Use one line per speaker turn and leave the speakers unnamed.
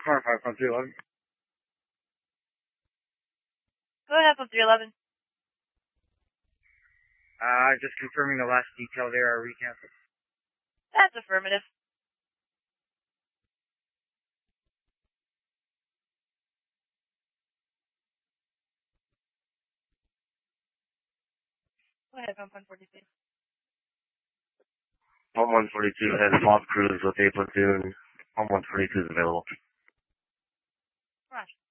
Car 51311.
Go ahead, 311.
Just confirming the last detail there, are we canceled?
That's affirmative. Go ahead, 142.
1142 has Bob Cruz with a platoon. 1142 is available.
Roger.